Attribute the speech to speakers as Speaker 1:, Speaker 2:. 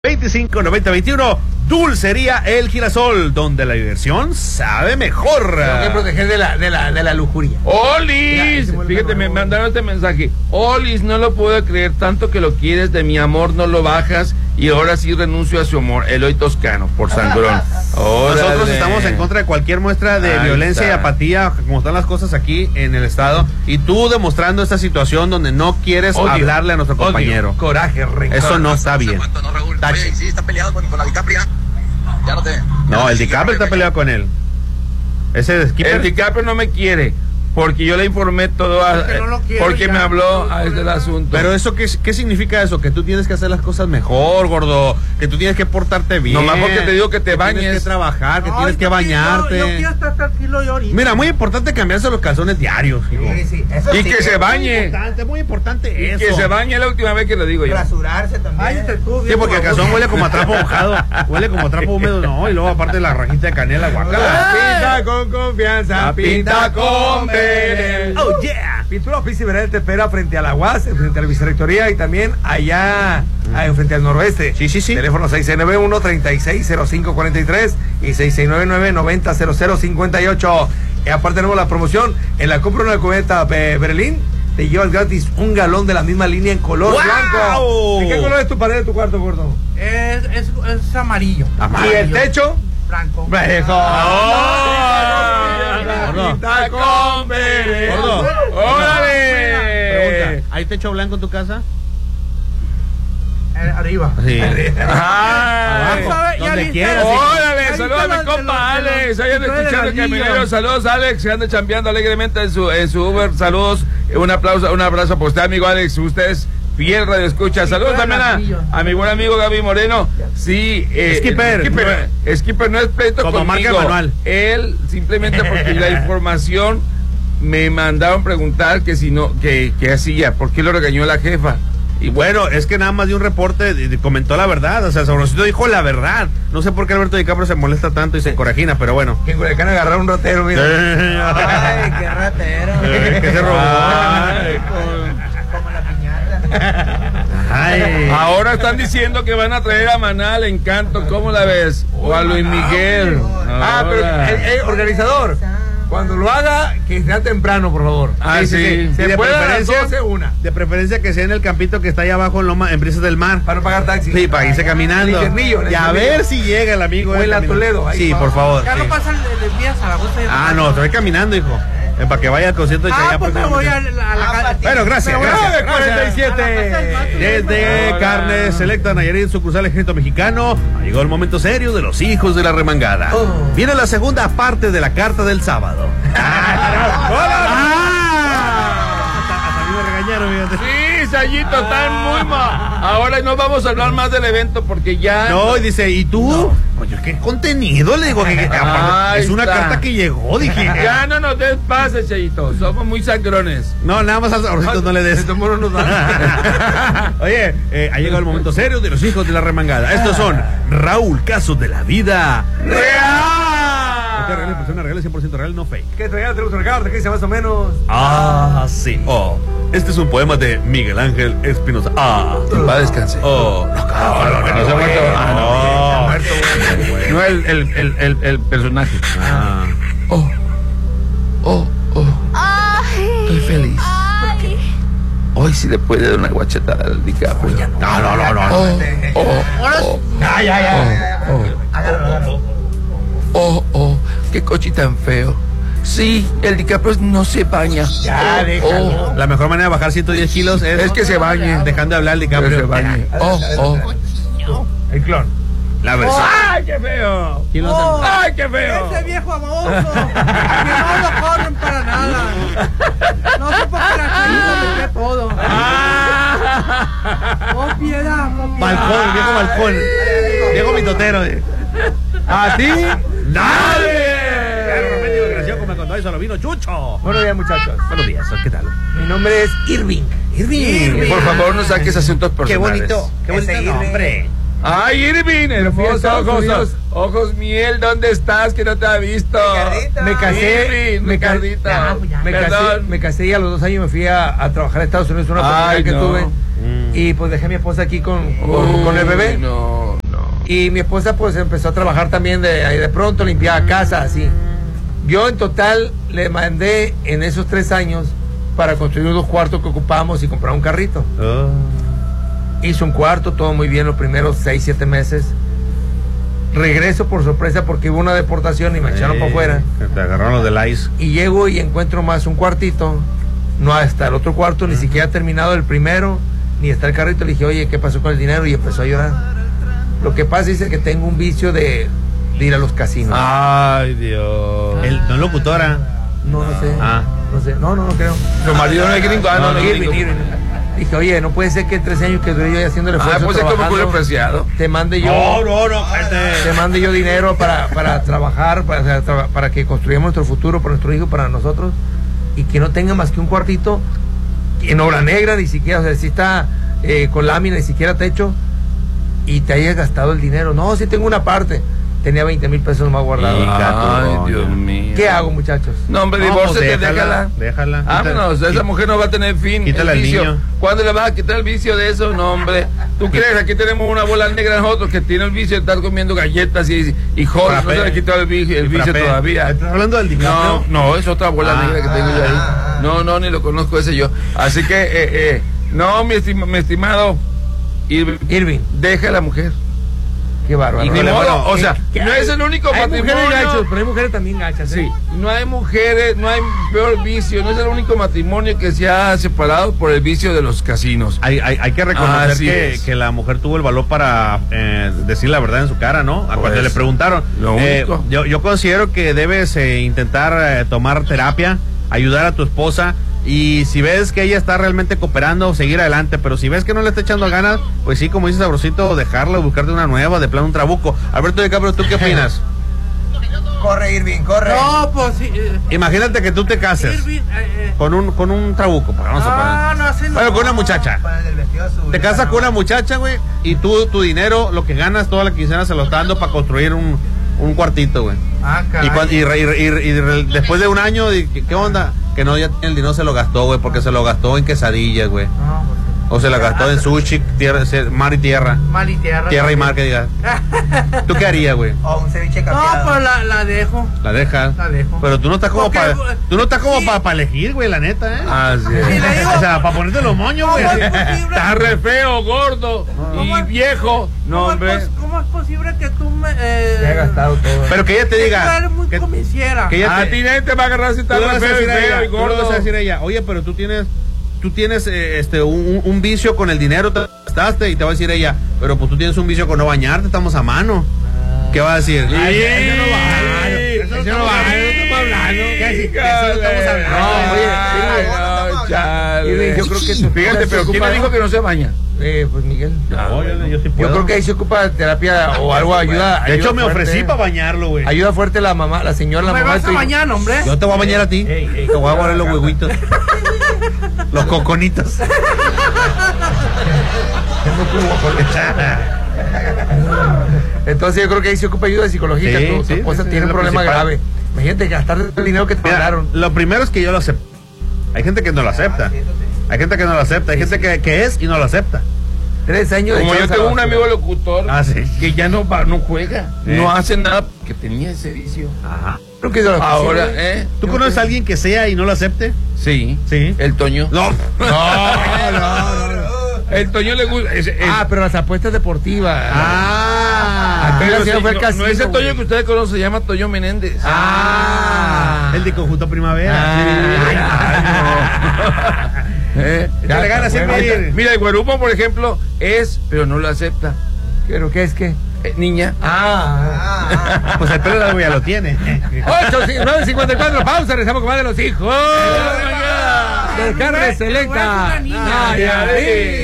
Speaker 1: 25 90 21. Dulcería El Girasol, donde la diversión sabe mejor.
Speaker 2: Tengo que proteger de la lujuria.
Speaker 3: Olis, fíjate, me mandaron este mensaje. Olis, no lo puedo creer, tanto que lo quieres, de mi amor no lo bajas y ahora sí renuncio a su amor. Eloy Toscano, por sangrón.
Speaker 1: Nosotros estamos en contra de cualquier muestra de violencia y apatía, como están las cosas aquí en el estado, y tú demostrando esta situación donde no quieres hablarle a nuestro compañero.
Speaker 2: Coraje, rencor.
Speaker 1: Eso no está bien.
Speaker 4: ¿No, Raúl? Oye, sí, está peleado con la DiCaprio. Ya no te...
Speaker 1: No, el DiCaprio está peleado con él. Ese skipper.
Speaker 3: El DiCaprio no me quiere, porque yo le informé todo porque me habló a este asunto.
Speaker 1: Pero eso, ¿qué significa eso? Que tú tienes que hacer las cosas mejor, gordo. Que tú tienes que portarte bien.
Speaker 3: Nomás porque te digo que te bañes.
Speaker 1: Tienes que trabajar, que tienes que bañarte.
Speaker 5: Yo quiero estar tranquilo yo ahorita.
Speaker 1: Mira, muy importante cambiarse los calzones diarios, hijo.
Speaker 5: Sí, eso
Speaker 3: Y
Speaker 5: sí,
Speaker 3: que se bañe.
Speaker 1: Muy importante eso.
Speaker 3: Que se bañe, la última vez que lo digo yo.
Speaker 5: rasurarse también. Váyate tú,
Speaker 1: Sí, porque el calzón huele como a trapo mojado. Huele como a trapo húmedo, no. Y luego aparte la rajita de canela, guacala.
Speaker 2: Pinta con confianza, pinta con veneno.
Speaker 1: Oh, yeah.
Speaker 2: Pintura Oficio Verel te espera frente a la UAS, frente a la Vicerrectoría y también allá frente al noroeste.
Speaker 1: Sí.
Speaker 2: Teléfono 6691-360543 y 6699-900058. Y aparte tenemos la promoción, en la compra de una cubeta Berlín, te llevas gratis un galón de la misma línea en color blanco. ¿De qué color es tu pared de tu cuarto, gordo?
Speaker 5: Es amarillo.
Speaker 2: ¿Y el techo?
Speaker 5: Blanco.
Speaker 2: Pinta con veneno.
Speaker 1: Gordo.
Speaker 3: ¡Órale!
Speaker 1: Pregunta, ¿hay techo blanco en tu casa?
Speaker 5: Arriba.
Speaker 1: Sí.
Speaker 3: Abajo.
Speaker 1: Donde quieras.
Speaker 3: ¡Órale! Saludos a mi compa Alex. Ahí anda escuchando el caminero. Saludos, Alex, que anda chambeando alegremente en su Uber. Saludos. Un abrazo por usted, amigo Alex. Ustedes fiel radio escucha. Saludos también a mi buen amigo Gaby Moreno. Sí, Skipper no es pleito
Speaker 1: como
Speaker 3: conmigo.
Speaker 1: marca manual.
Speaker 3: Él simplemente porque la información me mandaron preguntar que si no, que hacía, ¿por qué lo regañó la jefa?
Speaker 1: Y bueno, es que nada más dio un reporte y comentó la verdad. O sea, Sabrosito dijo la verdad. No sé por qué Alberto DiCaprio se molesta tanto y se encorajina, pero bueno.
Speaker 2: Que en Culiacán agarraron un ratero, mira.
Speaker 5: Ay, qué ratero.
Speaker 1: Que se robó.
Speaker 5: Como la piñata.
Speaker 1: Ay.
Speaker 3: Ahora están diciendo que van a traer a Maná al Encanto, ¿cómo la ves? O a Luis Miguel.
Speaker 2: Pero el organizador, cuando lo haga, que sea temprano, por favor.
Speaker 3: Sí.
Speaker 2: Se
Speaker 1: de
Speaker 2: puede a las
Speaker 1: preferencia
Speaker 2: 12 una.
Speaker 1: De preferencia que sea en el campito que está allá abajo en Brisas del Mar.
Speaker 2: Para no pagar taxi.
Speaker 1: Sí, para irse caminando.
Speaker 2: Y
Speaker 1: a ver si llega el amigo.
Speaker 2: O en la Toledo. Ahí
Speaker 1: Sí, por favor.
Speaker 5: Ya no pasan el día a Zaragoza.
Speaker 1: No, te voy caminando, hijo. Para que vaya al concierto de Chayanne.
Speaker 5: Pues me voy a la
Speaker 1: Bueno, gracias.
Speaker 2: 47.
Speaker 1: Desde Carnes Selecta Nayarit, sucursal Ejército Mexicano, llegó el momento serio de los hijos de la remangada. Viene la segunda parte de la carta del sábado. Hasta a mí me regañaron, fíjate.
Speaker 3: Sí, Sayito, están muy mal. Ahora no vamos a hablar más del evento porque ya...
Speaker 1: No, y dice, ¿y tú? Oye, ¿qué contenido? Le digo, es una carta que llegó, dije.
Speaker 3: Ya no nos des pase, Chayito. Somos muy sangrones.
Speaker 1: No, nada más a Sabrosito no le des. Oye, ha llegado el momento serio de los hijos de la remangada. Estos son Raúl, casos de la vida real. Persona real, 100% real, no fake.
Speaker 2: ¿Qué traía? Tenemos una carta que dice más o menos.
Speaker 1: Sí. Este es un poema de Miguel Ángel Espinosa.
Speaker 3: Va, descanse.
Speaker 1: No se ha muerto.
Speaker 3: No, el personaje. Estoy feliz. Hoy sí le puede dar una guachetada al DiCaprio.
Speaker 1: No.
Speaker 3: Qué coche tan feo. Sí, el DiCaprio no se baña.
Speaker 2: Ya, déjalo.
Speaker 1: La mejor manera de bajar 110 kilos es
Speaker 3: que se bañe.
Speaker 1: dejando de hablar al DiCaprio.
Speaker 3: Que se bañe.
Speaker 2: El clon.
Speaker 1: La versión.
Speaker 3: ¡Ay, qué feo!
Speaker 1: ¿Quién lo hace?
Speaker 3: ¡Ay, qué feo!
Speaker 5: Ese viejo baboso. Que no lo corren para nada. No sé por qué la gente lo mete todo. Oh, piedad.
Speaker 1: Balcón, viejo balcón. Viejo mitotero.
Speaker 2: ¿A ti?
Speaker 1: ¡Dale! Como cuando eso lo vino Chucho.
Speaker 2: Buenos días, muchachos.
Speaker 1: Buenos días, ¿qué tal?
Speaker 2: Mi nombre es Irving.
Speaker 3: Por favor, no saques asuntos personales.
Speaker 1: Qué bonito nombre.
Speaker 3: Ay, Irving, hermoso, ojos miel, ¿dónde estás? Que no te ha visto.
Speaker 2: Me casé,
Speaker 3: Irving, Ricardito.
Speaker 2: me casé y a los 2 años me fui a trabajar a Estados Unidos, una oportunidad que tuve. Y pues dejé a mi esposa aquí con el bebé.
Speaker 3: No.
Speaker 2: Y mi esposa pues empezó a trabajar también de pronto, limpiaba casa, así. Yo en total le mandé en esos 3 años para construir 2 cuartos que ocupamos y comprar un carrito. Hice un cuarto, todo muy bien los primeros 6, 7 meses. Regreso por sorpresa porque hubo una deportación y me echaron para afuera.
Speaker 1: Te agarraron los del ICE.
Speaker 2: Y llego y encuentro más un cuartito. No está el otro cuarto, ni siquiera ha terminado el primero, ni está el carrito. Le dije, oye, ¿qué pasó con el dinero? Y empezó a llorar. Lo que pasa es que tengo un vicio de ir a los casinos.
Speaker 1: Ay, Dios. ¿No es locutora?
Speaker 2: No sé. No sé. No creo.
Speaker 3: ¿Tu marido no es gringo?
Speaker 2: No, Irving. Dije, oye, no puede ser que 13 años que duré yo haciendo el esfuerzo
Speaker 3: pues es como muy apreciado.
Speaker 2: te mande yo te mande yo dinero para trabajar, para que construyamos nuestro futuro para nuestro hijo, para nosotros, y que no tenga más que un cuartito en obra negra, ni siquiera, o sea, si está con lámina, ni siquiera techo, y te hayas gastado el dinero. No, sí tengo una parte. Tenía 20 mil pesos más guardados.
Speaker 3: Ay, Dios mío.
Speaker 2: ¿Qué hago, muchachos?
Speaker 3: No, hombre, divórciate, déjala. Vámonos, esa mujer no va a tener fin.
Speaker 1: Quítale el vicio.
Speaker 3: ¿Cuándo le vas a quitar el vicio de eso? No, hombre. ¿Tú crees? Aquí tenemos una bola negra nosotros que tiene el vicio de estar comiendo galletas y joder, no se le ha quitado el vicio todavía.
Speaker 1: ¿Estás hablando del DiCaprio?
Speaker 3: No, es otra bola negra que tengo yo ahí. No, ni lo conozco ese yo. Así que, no, mi estimado Irving, deja a la mujer.
Speaker 2: Qué bárbaro.
Speaker 3: Y ni modo, o sea, no es el único matrimonio.
Speaker 2: Hay mujeres gachos, pero hay mujeres también gachas.
Speaker 3: Sí, no hay mujeres, no hay peor vicio, no es el único matrimonio que se ha separado por el vicio de los casinos.
Speaker 1: Hay que reconocer que la mujer tuvo el valor para decir la verdad en su cara, ¿no? A cuando le preguntaron. Yo considero que debes intentar tomar terapia, ayudar a tu esposa. Y si ves que ella está realmente cooperando, seguir adelante. Pero si ves que no le está echando ganas, pues sí, como dice Sabrosito, dejarla, buscarte una nueva, de plano un trabuco. Alberto DiCaprio, ¿tú qué opinas?
Speaker 4: Corre, Irving, corre.
Speaker 5: No, pues sí.
Speaker 1: Imagínate que tú te cases
Speaker 5: Irving,
Speaker 1: con un trabuco. Vamos a poner.
Speaker 5: No, así no.
Speaker 1: Bueno, con una muchacha. Te casas con una muchacha, güey, y tú tu dinero, lo que ganas, toda la quincena se lo está dando para construir un cuartito, güey. Y después de un año, ¿qué onda? Que no, ya el dinero se lo gastó, güey, porque se lo gastó en quesadillas, güey.
Speaker 5: No, pues,
Speaker 1: o se la gastó en sushi, mar y tierra.
Speaker 5: Mal y tierra.
Speaker 1: Tierra y mar, que digas. ¿Tú qué harías, güey?
Speaker 4: O un ceviche
Speaker 5: No,
Speaker 4: cambiado.
Speaker 5: pues la dejo.
Speaker 1: La dejas.
Speaker 5: La dejo.
Speaker 1: Pero tú no estás como para
Speaker 5: Sí.
Speaker 1: para elegir, güey, la neta, ¿eh?
Speaker 3: Ah, sí.
Speaker 5: Sí, le digo,
Speaker 1: O sea, para ponerte los moños, güey.
Speaker 5: ¿cómo es posible?
Speaker 3: Está re feo, gordo y viejo. No, hombre.
Speaker 5: ¿Cómo es posible que tú me
Speaker 2: Me ha gastado todo.
Speaker 1: Pero que ella te
Speaker 5: Tú
Speaker 1: diga.
Speaker 5: eres muy comiciera.
Speaker 1: Que ella
Speaker 3: A ti nadie te va a agarrar si está
Speaker 1: Tú le
Speaker 3: re
Speaker 1: vas a
Speaker 3: feo y
Speaker 1: decir a
Speaker 3: feo
Speaker 1: ella,
Speaker 3: y gordo.
Speaker 1: tú le vas a decir a ella, oye, pero tú tienes un vicio con el dinero, te gastaste, y te va a decir ella, pero pues tú tienes un vicio con no bañarte, estamos a mano. ¿Qué va a decir?
Speaker 3: Ay,
Speaker 1: eso no va. Eso no va.
Speaker 3: estamos hablando.
Speaker 1: Eso no estamos hablando.
Speaker 3: No, oye,
Speaker 2: Irving,
Speaker 3: chale.
Speaker 2: yo creo que
Speaker 3: Fíjate, pero ¿quién me dijo que no se baña?
Speaker 2: Pues Miguel.
Speaker 1: No, yo sí
Speaker 2: Yo
Speaker 1: puedo.
Speaker 2: creo que ahí se ocupa terapia o algo, ayuda.
Speaker 1: De hecho,
Speaker 2: ayuda
Speaker 1: me
Speaker 2: fuerte.
Speaker 1: ofrecí para bañarlo, güey.
Speaker 2: Ayuda fuerte la mamá, la señora, la
Speaker 5: ¿Me
Speaker 2: mamá.
Speaker 5: vas a bañar, hombre?
Speaker 1: Yo te voy a bañar a ti. Te voy a poner los huevitos. Los coconitos.
Speaker 2: Entonces yo creo que ahí se ocupa ayuda psicológica.
Speaker 1: Sí,
Speaker 2: Tu
Speaker 1: sí,
Speaker 2: esposa
Speaker 1: sí,
Speaker 2: tiene un
Speaker 1: es lo
Speaker 2: problema
Speaker 1: principal.
Speaker 2: grave. Imagínate gastar el dinero que te
Speaker 1: Mira,
Speaker 2: pagaron.
Speaker 1: lo primero es que yo lo acepto. Hay gente que no lo acepta. Hay gente que no lo acepta. Hay gente que es y no lo acepta.
Speaker 2: 3 años de
Speaker 3: Como yo
Speaker 2: echarse
Speaker 3: tengo
Speaker 2: a
Speaker 3: un
Speaker 2: la
Speaker 3: amigo
Speaker 2: basura.
Speaker 3: locutor que ya no juega, no hace nada porque tenía ese vicio.
Speaker 1: Ajá.
Speaker 2: Creo que
Speaker 3: Ahora,
Speaker 1: ¿Tú conoces a alguien que sea y no lo acepte?
Speaker 3: Sí.
Speaker 1: Sí.
Speaker 3: El Toño.
Speaker 1: No.
Speaker 3: El Toño le gusta.
Speaker 2: pero las apuestas deportivas.
Speaker 3: Pero
Speaker 2: Aquel
Speaker 3: sí,
Speaker 2: fue al
Speaker 3: no
Speaker 2: casino,
Speaker 3: es el Toño
Speaker 2: güey.
Speaker 3: que ustedes conocen, se llama Toño Menéndez.
Speaker 1: El de Conjunto Primavera.
Speaker 3: ¿Eh?
Speaker 1: Ya le gana siempre ir.
Speaker 3: Mira, el Guarupo, por ejemplo, pero no lo acepta.
Speaker 2: ¿Pero qué es qué?
Speaker 3: Niña.
Speaker 1: Pues el pelo ya lo tiene.
Speaker 2: 9:54, pausa, regresamos con más de los hijos.
Speaker 3: Oh, my God.
Speaker 2: De carne selecta.
Speaker 5: Voy a decir una niña.
Speaker 3: Ay, ay, ay.